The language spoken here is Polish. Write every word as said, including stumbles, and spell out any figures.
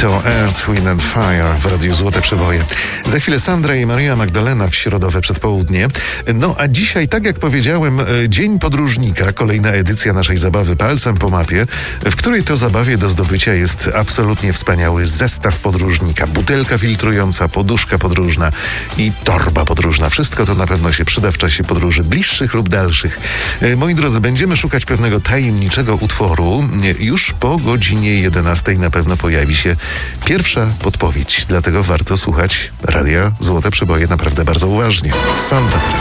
To Earth, Wind and Fire w Radiu Złote Przeboje. Za chwilę Sandra i Maria Magdalena w środowe przedpołudnie. No a dzisiaj, tak jak powiedziałem, Dzień Podróżnika, kolejna edycja naszej zabawy Palcem po mapie, w której to zabawie do zdobycia jest absolutnie wspaniały zestaw podróżnika. Butelka filtrująca, poduszka podróżna i torba podróżna. Wszystko to na pewno się przyda w czasie podróży bliższych lub dalszych. Moi drodzy, będziemy szukać pewnego tajemniczego utworu. Już po godzinie jedenastej na pewno pojawi się pierwsza podpowiedź, dlatego warto słuchać Radia Złote Przeboje naprawdę bardzo uważnie. Sandra teraz.